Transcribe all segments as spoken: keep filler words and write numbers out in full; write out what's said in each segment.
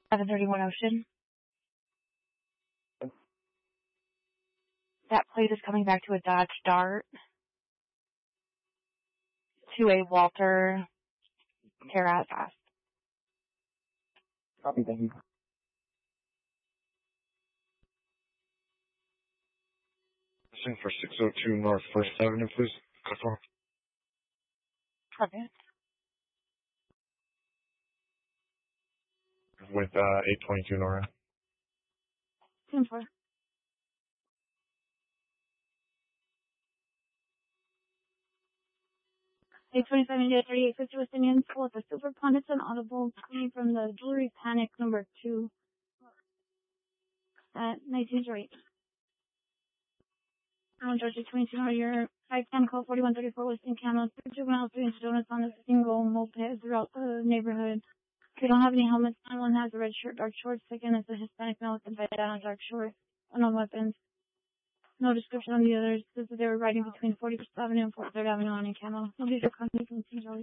seven thirty-one Ocean. That plate is coming back to a Dodge Dart. To a Walter Terra Fast. Copy, thank you. Sing for six oh two North First Avenue, please. Confirm. Perfect. With uh, eight twenty-two Nora. Ten four. eight twenty-seven, thirty-eight fifty West Indian School at the Super Pond. It's an audible coming from the Jewelry Panic number two at nineteen oh eight. I'm Georgia twenty-two North, your five ten call forty-one thirty-four Western Canal. Two juveniles doing donuts on a single moped throughout the neighborhood. They don't have any helmets. One has a red shirt, dark shorts. Second is a Hispanic male with a bandana, dark shorts, no weapons. No description on the others. This is they were riding between forty-first Avenue and forty-third Avenue on Encano. These are contacts from Saint Joey.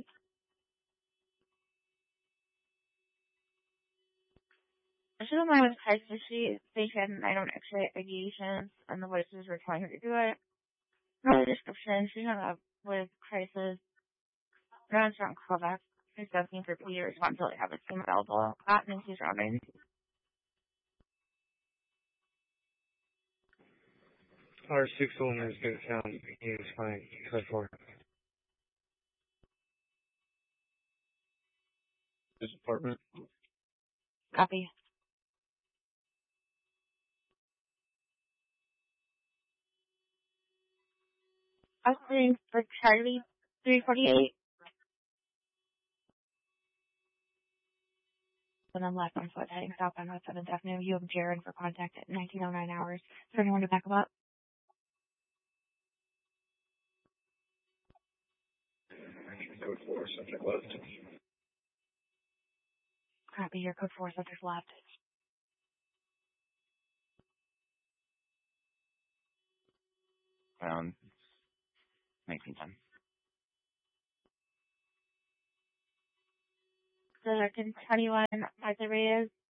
I should have mine with crisis station. I don't x-ray ideations, and the voices were telling her to do it. No description. She hung up with crisis. No strong callback. She's asking for P responsibility. Have a team available. At Nancy surrounding. Our six owner is going to count. He is fine. Code four. This apartment. Copy. I was waiting for Charlie three forty-eight. When I'm left on foot heading south on West seventh Avenue, you have Jared for contact at nineteen oh nine hours. Is there anyone to back him up? Code four, subject left. Copy, your code four, subject left. Around nineteen ten. The twenty-one Martha Reyes